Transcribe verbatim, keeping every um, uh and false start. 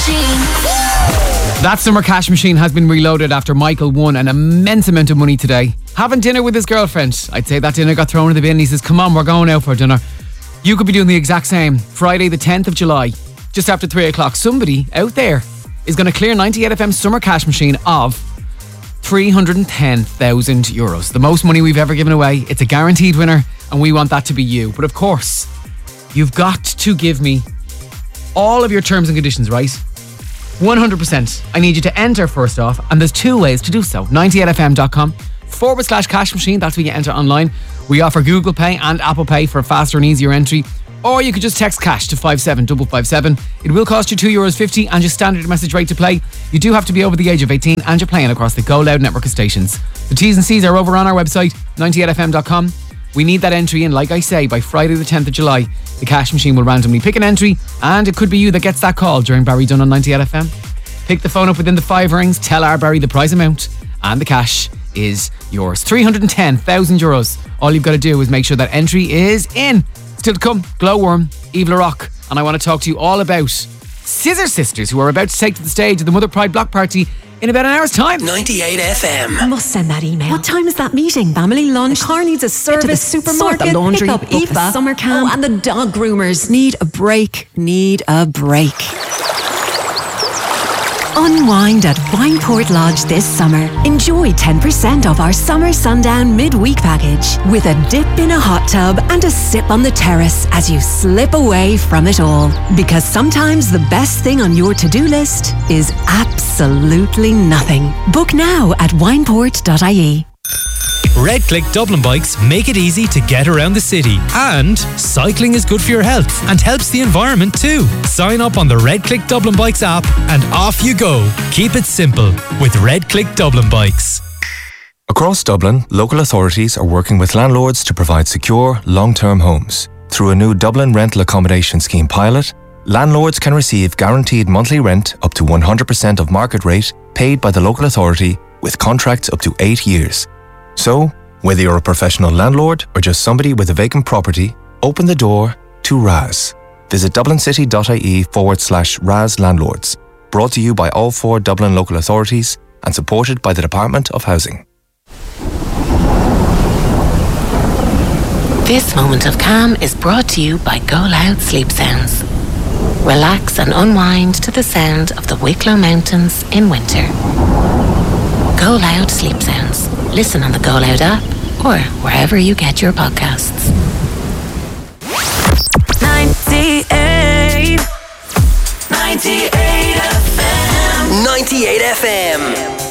Machine. That Summer Cash Machine has been reloaded after Michael won an immense amount of money today. Having dinner with his girlfriend. I'd say that dinner got thrown in the bin. He says, come on, we're going out for dinner. You could be doing the exact same. Friday the tenth of July, just after three o'clock. Somebody out there is going to clear ninety-eight F M's Summer Cash Machine of three hundred ten thousand euros. The most money we've ever given away. It's a guaranteed winner and we want that to be you. But of course, you've got to give me all of your terms and conditions, right? one hundred percent. I need you to enter first off, and there's two ways to do so. ninety-eight F M dot com forward slash cash machine. That's where you enter online. We offer Google Pay and Apple Pay for a faster and easier entry. Or you could just text cash to five seven five five seven. It will cost you two euros fifty and your standard message rate to play. You do have to be over the age of eighteen and you're playing across the Go Loud network of stations. The T's and C's are over on our website, ninety-eight F M dot com. We need that entry in, like I say, by Friday the tenth of July. The cash machine will randomly pick an entry and it could be you that gets that call during Barry Dunn on ninety-eight F M. Pick the phone up within the five rings, tell our Barry the prize amount, and the cash is yours. three hundred ten thousand euros. All you've got to do is make sure that entry is in. Still to come, Glowworm, Eve LaRock, and I want to talk to you all about Scissor Sisters, who are about to take to the stage at the Mother Pride Block Party in about an hour's time. ninety-eight F M. I must send that email. What time is that meeting? Family lunch? The car needs a service. To the supermarket. Sort the laundry. Pick up book Eva. the summer camp. Oh, and the dog groomers. Need a break. Need a break. Unwind at Wineport Lodge this summer. Enjoy ten percent off our summer sundown midweek package with a dip in a hot tub and a sip on the terrace as you slip away from it all. Because sometimes the best thing on your to-do list is absolutely nothing. Book now at wineport dot I E. Red Click Dublin Bikes make it easy to get around the city. And cycling is good for your health and helps the environment too. Sign up on the Red Click Dublin Bikes app and off you go. Keep it simple with Red Click Dublin Bikes. Across Dublin, local authorities are working with landlords to provide secure, long-term homes. Through a new Dublin Rental Accommodation Scheme pilot, landlords can receive guaranteed monthly rent up to one hundred percent of market rate paid by the local authority with contracts up to eight years. So, whether you're a professional landlord or just somebody with a vacant property, open the door to R A S. Visit dublincity.ie forward slash R A S landlords. Brought to you by all four Dublin local authorities and supported by the Department of Housing. This moment of calm is brought to you by Go Loud Sleep Sounds. Relax and unwind to the sound of the Wicklow Mountains in winter. Go Loud Sleep Sounds. Listen on the Go Loud app or wherever you get your podcasts. ninety-eight ninety-eight F M. ninety-eight F M.